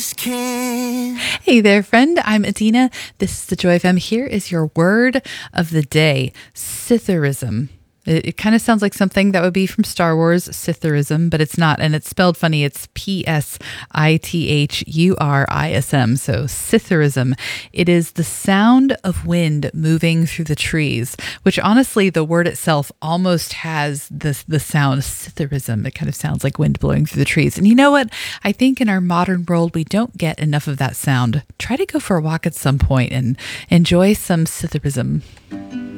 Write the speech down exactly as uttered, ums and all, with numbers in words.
Can. Hey there, friend. I'm Adina. This is the Joy F M. Here is your word of the day, Scytherism. It, it kind of sounds like something that would be from Star Wars, Scytherism, but it's not. And it's spelled funny. It's P S I T H U R I S M. So Scytherism. It is the sound of wind moving through the trees, which honestly, the word itself almost has this, the sound Scytherism. It kind of sounds like wind blowing through the trees. And you know what? I think in our modern world, we don't get enough of that sound. Try to go for a walk at some point and enjoy some Scytherism.